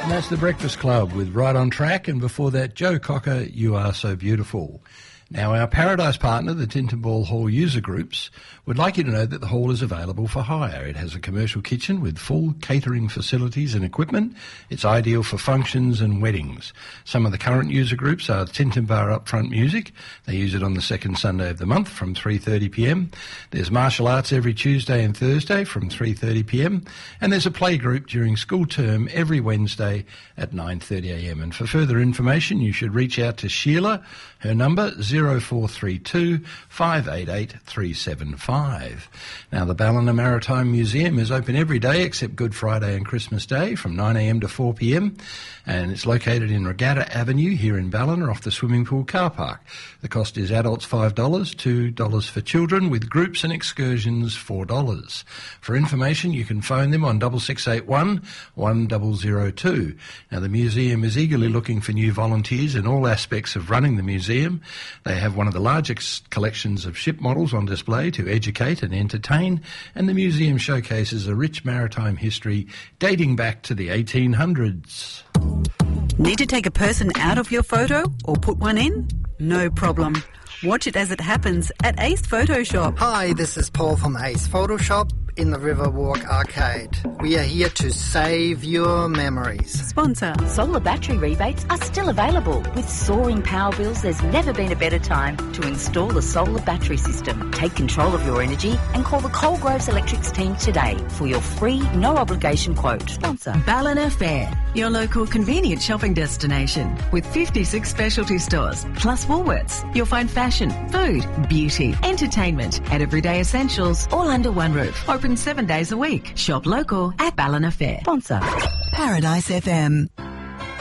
And that's The Breakfast Club with Right on Track, and before that, Joe Cocker, You Are So Beautiful. Now, our Paradise partner, the Tintamball Hall User Groups, would like you to know that the hall is available for hire. It has a commercial kitchen with full catering facilities and equipment. It's ideal for functions and weddings. Some of the current user groups are Tintambar Upfront Music. They use it on the second Sunday of the month from 3:30pm. There's martial arts every Tuesday and Thursday from 3:30pm. And there's a play group during school term every Wednesday at 9:30am. And for further information, you should reach out to Sheila. Her number, 0432 588 375. Now, the Ballina Maritime Museum is open every day except Good Friday and Christmas Day from 9am to 4pm, and it's located in Regatta Avenue here in Ballina off the swimming pool car park. The cost is adults $5, $2 for children, with groups and excursions $4. For information, you can phone them on 6681 1002. Now, the museum is eagerly looking for new volunteers in all aspects of running the museum. They have one of the largest collections of ship models on display to educate and entertain, and the museum showcases a rich maritime history dating back to the 1800s. Need to take a person out of your photo or put one in? No problem. Watch it as it happens at Ace Photoshop. Hi, this is Paul from Ace Photoshop in the Riverwalk Arcade. We are here to save your memories. Sponsor. Solar battery rebates are still available. With soaring power bills, there's never been a better time to install a solar battery system. Take control of your energy and call the Coalgroves Electrics team today for your free, no-obligation quote. Sponsor. Ballina Fair, your local convenient shopping destination with 56 specialty stores, plus Woolworths. You'll find fashion, food, beauty, entertainment and everyday essentials all under one roof. Open 7 days a week. Shop local at Ballina Fair. Sponsor. Paradise FM.